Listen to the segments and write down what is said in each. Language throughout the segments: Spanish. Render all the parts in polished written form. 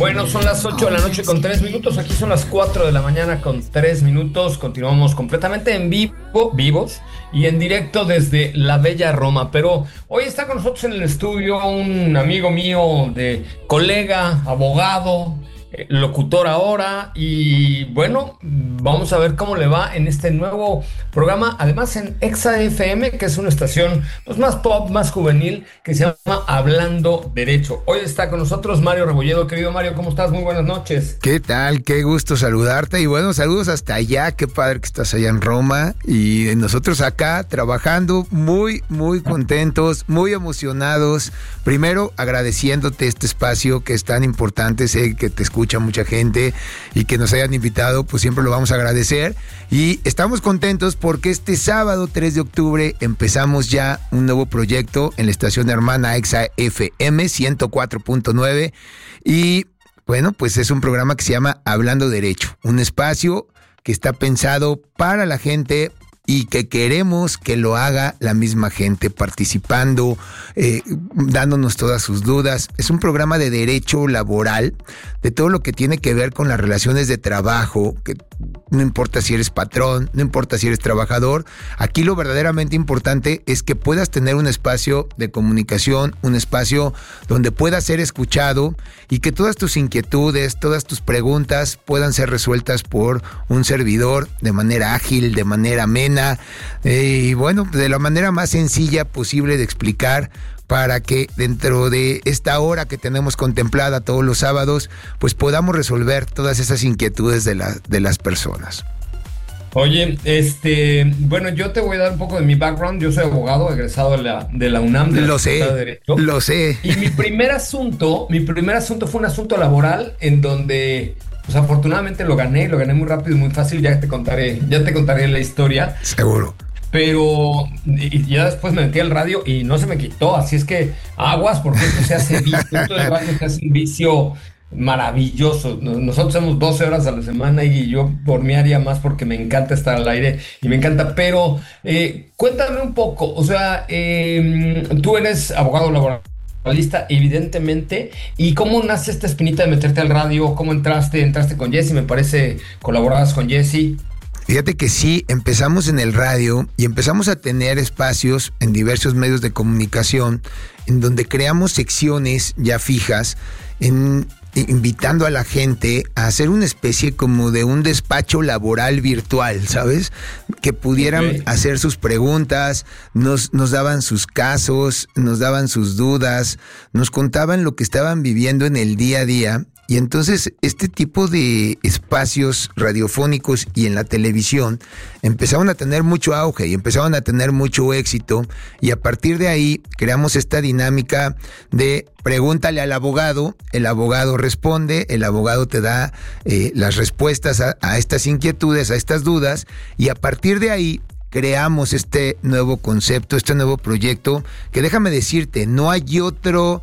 Bueno, son las 8 de la noche con 3 minutos. Aquí son las 4 de la mañana con 3 minutos. Continuamos completamente en vivos y en directo desde la bella Roma. Pero hoy está con nosotros en el estudio un amigo mío, colega, abogado, locutor ahora. Y bueno, vamos a ver cómo le va en este nuevo programa. Además en Exa FM, que es una estación pues, más pop, más juvenil, que se llama Hablando Derecho. Hoy está con nosotros Mario Rebolledo. Querido Mario, ¿cómo estás? Muy buenas noches. ¿Qué tal? Qué gusto saludarte. Y bueno, saludos hasta allá. Qué padre que estás allá en Roma. Y nosotros acá trabajando muy, muy contentos, muy emocionados. Primero, agradeciéndote este espacio que es tan importante. Sé que te escucha mucha gente y que nos hayan invitado, pues siempre lo vamos a agradecer. Y estamos contentos porque este sábado 3 de octubre empezamos ya un nuevo proyecto en la estación hermana Exa FM 104.9 y bueno, pues es un programa que se llama Hablando Derecho, un espacio que está pensado para la gente y que queremos que lo haga la misma gente, participando, dándonos todas sus dudas. Es un programa de derecho laboral, de todo lo que tiene que ver con las relaciones de trabajo, que no importa si eres patrón, no importa si eres trabajador. Aquí lo verdaderamente importante es que puedas tener un espacio de comunicación, un espacio donde puedas ser escuchado y que todas tus inquietudes, todas tus preguntas puedan ser resueltas por un servidor de manera ágil, de manera amena, y bueno, de la manera más sencilla posible de explicar, para que dentro de esta hora que tenemos contemplada todos los sábados, pues podamos resolver todas esas inquietudes de las personas. Oye, bueno, yo te voy a dar un poco de mi background. Yo soy abogado, egresado de la UNAM, de la Facultad de Derecho. Lo sé. Y mi primer asunto fue un asunto laboral en donde, pues afortunadamente lo gané muy rápido y muy fácil. Ya te contaré la historia. Seguro. Pero y ya después me metí al radio y no se me quitó, así es que aguas, porque esto se hace vicio, esto del radio se hace un vicio maravilloso. Nosotros hacemos 12 horas a la semana y yo por mí haría más porque me encanta estar al aire y me encanta, pero cuéntame un poco, o sea, tú eres abogado laboralista, evidentemente, ¿y cómo nace esta espinita de meterte al radio? ¿Cómo entraste con Jessy? Me parece, colaborabas con Jessy. Fíjate que sí, empezamos en el radio y empezamos a tener espacios en diversos medios de comunicación en donde creamos secciones ya fijas, invitando a la gente a hacer una especie como de un despacho laboral virtual, ¿sabes? Que pudieran hacer sus preguntas, nos daban sus casos, nos daban sus dudas, nos contaban lo que estaban viviendo en el día a día. Y entonces este tipo de espacios radiofónicos y en la televisión empezaron a tener mucho auge y empezaron a tener mucho éxito, y a partir de ahí creamos esta dinámica de pregúntale al abogado, el abogado responde, el abogado te da las respuestas a estas inquietudes, a estas dudas, y a partir de ahí creamos este nuevo concepto, este nuevo proyecto, que déjame decirte, no hay otro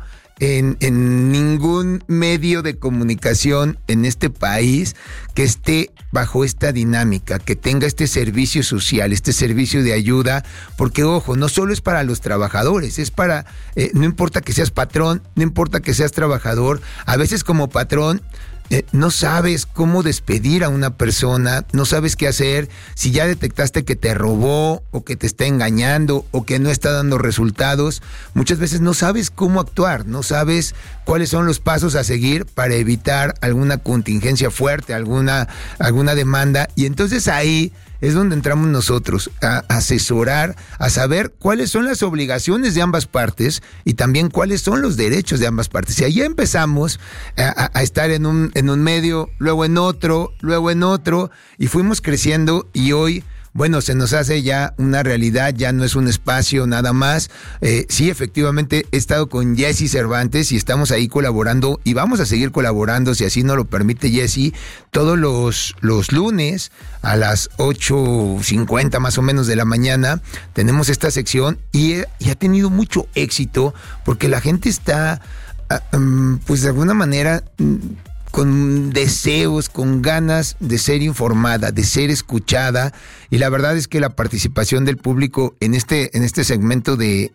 en ningún medio de comunicación en este país que esté bajo esta dinámica, que tenga este servicio social, este servicio de ayuda, porque ojo, no solo es para los trabajadores, es para, no importa que seas patrón, no importa que seas trabajador, a veces como patrón, no sabes cómo despedir a una persona, no sabes qué hacer, si ya detectaste que te robó o que te está engañando o que no está dando resultados, muchas veces no sabes cómo actuar, no sabes cuáles son los pasos a seguir para evitar alguna contingencia fuerte, alguna demanda, y entonces ahí es donde entramos nosotros, a asesorar, a saber cuáles son las obligaciones de ambas partes y también cuáles son los derechos de ambas partes. Y ahí empezamos a estar en un medio, luego en otro, y fuimos creciendo, y hoy, bueno, se nos hace ya una realidad, ya no es un espacio nada más. Sí, efectivamente, he estado con Jessy Cervantes y estamos ahí colaborando y vamos a seguir colaborando, si así nos lo permite Jessy, todos los lunes a las 8:50 más o menos de la mañana. Tenemos esta sección y ha tenido mucho éxito porque la gente está, pues de alguna manera, con deseos, con ganas de ser informada, de ser escuchada, y la verdad es que la participación del público en este segmento de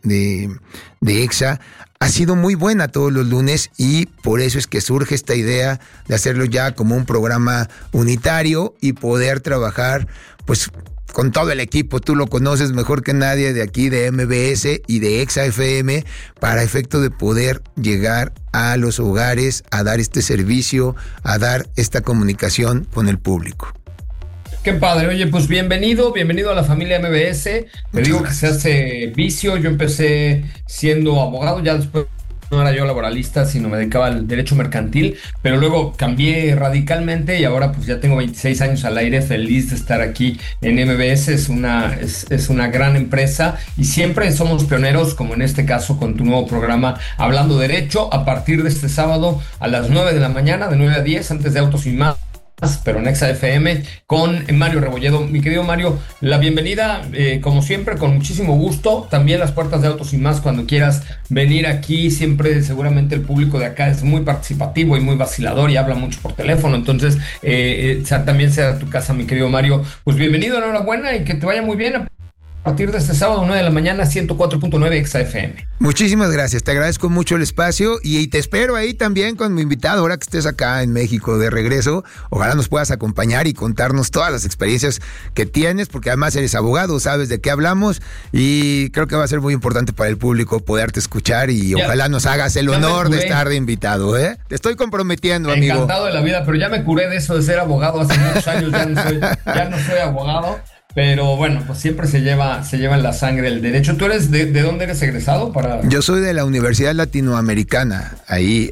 EXA ha sido muy buena todos los lunes, y por eso es que surge esta idea de hacerlo ya como un programa unitario y poder trabajar pues con todo el equipo. Tú lo conoces mejor que nadie de aquí, de MBS y de EXA FM, para efecto de poder llegar a los hogares, a dar este servicio, a dar esta comunicación con el público. Qué padre. Oye, pues bienvenido a la familia MBS. Te digo que se hace vicio. Yo empecé siendo abogado, ya después no era yo laboralista, sino me dedicaba al derecho mercantil, pero luego cambié radicalmente y ahora pues ya tengo 26 años al aire, feliz de estar aquí en MBS. Es una gran empresa y siempre somos pioneros, como en este caso con tu nuevo programa Hablando Derecho, a partir de este sábado a las 9 de la mañana, de 9 a 10, antes de Autos y Más, pero en EXA FM, con Mario Rebolledo. Mi querido Mario, la bienvenida, como siempre, con muchísimo gusto. También las puertas de Autos y Más, cuando quieras venir aquí. Siempre, seguramente el público de acá es muy participativo y muy vacilador y habla mucho por teléfono, entonces también sea tu casa, mi querido Mario. Pues bienvenido, enhorabuena y que te vaya muy bien. A partir de este sábado, 9 de la mañana, 104.9 EXA FM. Muchísimas gracias, te agradezco mucho el espacio y te espero ahí también con mi invitado, ahora que estés acá en México de regreso. Ojalá nos puedas acompañar y contarnos todas las experiencias que tienes, porque además eres abogado, sabes de qué hablamos, y creo que va a ser muy importante para el público poderte escuchar, y ojalá nos hagas el honor de estar de invitado, ¿eh? Te estoy comprometiendo, amigo. Encantado de la vida, pero ya me curé de eso de ser abogado hace muchos años, ya no soy abogado. Pero bueno, pues siempre se lleva en la sangre el derecho. ¿Tú eres de dónde eres egresado? Yo soy de la Universidad Latinoamericana. Ahí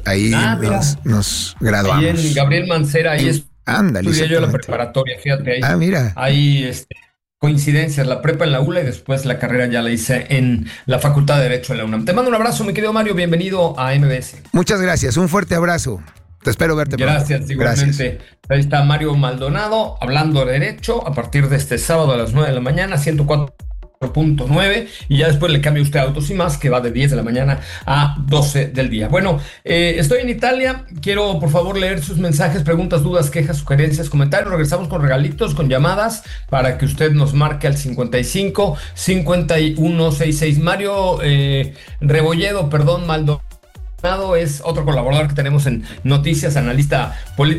nos graduamos. Ahí en Gabriel Mancera, ahí estudié yo la preparatoria, fíjate ahí. Mira. Ahí coincidencias, la prepa en la ULA y después la carrera ya la hice en la Facultad de Derecho de la UNAM. Te mando un abrazo, mi querido Mario, bienvenido a MBS. Muchas gracias, un fuerte abrazo. Te espero verte. Gracias, igualmente. Gracias. Ahí está Mario Maldonado, Hablando de Derecho, a partir de este sábado a las 9 de la mañana, 104.9, y ya después le cambia usted a Autos y Más, que va de 10 de la mañana a 12 del día. Bueno, estoy en Italia, quiero por favor leer sus mensajes, preguntas, dudas, quejas, sugerencias, comentarios. Regresamos con regalitos, con llamadas, para que usted nos marque al 55 51 66. Mario Rebolledo, Maldonado es otro colaborador que tenemos en Noticias, analista político.